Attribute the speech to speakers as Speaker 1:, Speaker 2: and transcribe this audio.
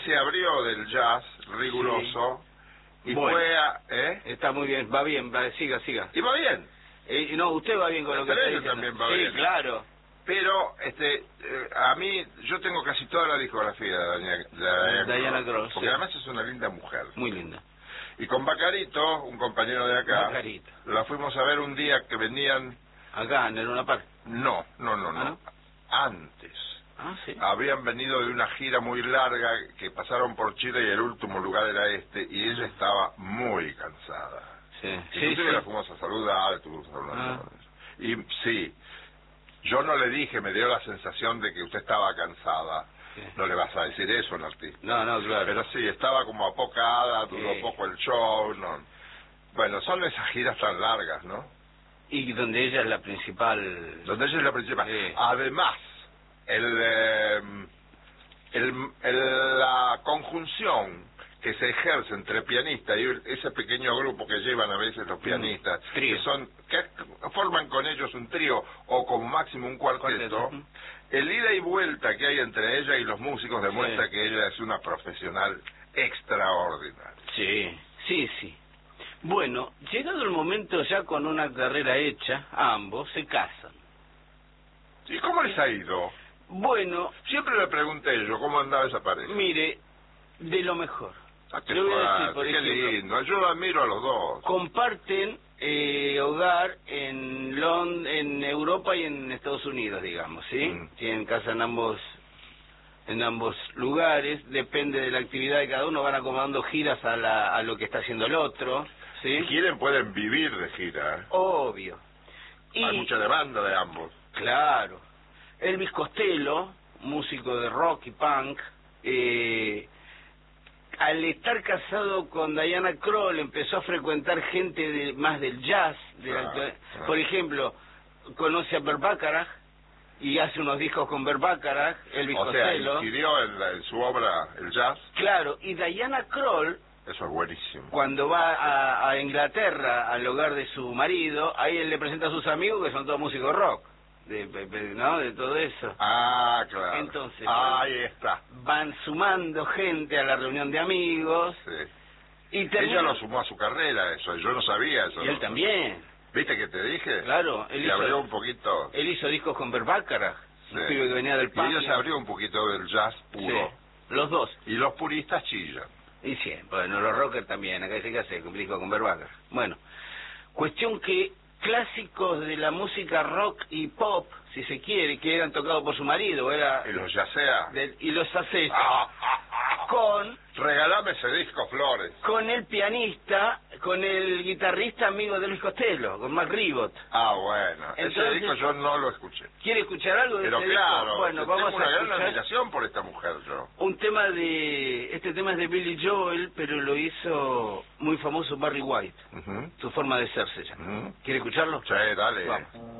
Speaker 1: se abrió del jazz riguroso y
Speaker 2: bueno,
Speaker 1: fue a...
Speaker 2: Está muy bien, va bien, siga.
Speaker 1: Y va bien.
Speaker 2: No, usted va bien con lo que está
Speaker 1: Estrella
Speaker 2: diciendo.
Speaker 1: también va
Speaker 2: sí,
Speaker 1: bien.
Speaker 2: claro.
Speaker 1: Pero a mí, yo tengo casi toda la discografía de
Speaker 2: Diana Krall,
Speaker 1: porque
Speaker 2: sí.
Speaker 1: además es una linda mujer.
Speaker 2: Muy linda.
Speaker 1: Y con Bacarito, un compañero de acá,
Speaker 2: Bacarito.
Speaker 1: la fuimos a ver un día que venían...
Speaker 2: Acá, en el Luna Park.
Speaker 1: No.
Speaker 2: ¿no?
Speaker 1: Antes.
Speaker 2: Ah, sí.
Speaker 1: Habían venido de una gira muy larga que pasaron por Chile y el último lugar era y ella estaba muy cansada.
Speaker 2: Sí.
Speaker 1: Inclusive la fuimos a saludar, estuvimos hablando con ella. Y sí, yo no le dije, me dio la sensación de que usted estaba cansada.
Speaker 2: Sí.
Speaker 1: No le vas a decir eso a un artista.
Speaker 2: No, claro.
Speaker 1: Pero sí, estaba como apocada, duró
Speaker 2: Sí.
Speaker 1: poco el show, no. Bueno, son esas giras tan largas, ¿no?
Speaker 2: Y donde ella es la principal...
Speaker 1: Donde ella es la principal.
Speaker 2: Sí.
Speaker 1: Además, la conjunción que se ejerce entre pianista y ese pequeño grupo que llevan a veces los pianistas,
Speaker 2: trío.
Speaker 1: que forman con ellos un trío o como máximo un cuarteto, el ida y vuelta que hay entre ella y los músicos demuestra que ella es una profesional extraordinaria.
Speaker 2: Sí. Bueno, llegado el momento ya con una carrera hecha, ambos se casan.
Speaker 1: ¿Y cómo les ha ido?
Speaker 2: Bueno,
Speaker 1: siempre le pregunté yo cómo andaba esa pareja.
Speaker 2: Mire, de lo mejor.
Speaker 1: Qué
Speaker 2: Le voy a decir, por
Speaker 1: qué
Speaker 2: ejemplo,
Speaker 1: lindo, yo lo admiro a los dos.
Speaker 2: Comparten hogar en Europa y en Estados Unidos, digamos, ¿sí? Tienen casa en ambos lugares, depende de la actividad de cada uno, van acomodando giras a lo que está haciendo el otro, ¿sí?
Speaker 1: Si quieren pueden vivir de gira.
Speaker 2: Obvio.
Speaker 1: Hay mucha demanda de ambos.
Speaker 2: Claro. Elvis Costello, músico de rock y punk, al estar casado con Diana Krall empezó a frecuentar gente más del jazz. Por ejemplo, conoce a Burt Bacharach y hace unos discos con Burt Bacharach, Elvis Costello.
Speaker 1: Incidió en su obra el jazz.
Speaker 2: Claro, y Diana Krall,
Speaker 1: eso es buenísimo,
Speaker 2: cuando va a Inglaterra al hogar de su marido, ahí él le presenta a sus amigos que son todos músicos rock. De todo eso.
Speaker 1: Claro.
Speaker 2: Entonces,
Speaker 1: ahí está.
Speaker 2: Van sumando gente a la reunión de amigos.
Speaker 1: Sí.
Speaker 2: Y
Speaker 1: ella lo sumó a su carrera, eso. Yo no sabía eso.
Speaker 2: Y él también.
Speaker 1: ¿Viste que te dije?
Speaker 2: Claro.
Speaker 1: Él abrió un poquito.
Speaker 2: Él hizo discos con Burt Bacharach, un pibe que venía del punk.
Speaker 1: Y ella se abrió un poquito del jazz puro.
Speaker 2: Sí, los dos.
Speaker 1: Y los puristas chillan.
Speaker 2: Y siempre. Bueno, los rockers también. Acá dice que hace un disco con Burt Bacharach. Bueno, cuestión que clásicos de la música rock y pop, si se quiere, que eran tocados por su marido,
Speaker 1: y los yacea.
Speaker 2: Y los hace
Speaker 1: Regalame ese disco, Flores.
Speaker 2: Con el pianista, con el guitarrista amigo de Luis Costello, con Mac Ribot.
Speaker 1: Bueno.
Speaker 2: Entonces,
Speaker 1: ese disco yo no lo escuché.
Speaker 2: ¿Quiere escuchar algo de
Speaker 1: Pero
Speaker 2: ese
Speaker 1: claro,
Speaker 2: disco? Bueno, vamos
Speaker 1: tengo una
Speaker 2: a
Speaker 1: gran admiración por esta mujer, yo.
Speaker 2: Este tema es de Billy Joel, pero lo hizo muy famoso Barry White. Su forma de ser se llama. ¿Quiere escucharlo?
Speaker 1: Sí, dale.
Speaker 2: Vamos.